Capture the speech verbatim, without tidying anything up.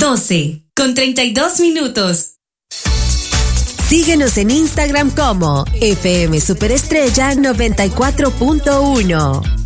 doce con treinta y dos minutos. Síguenos en Instagram como F M Superestrella noventa y cuatro punto uno.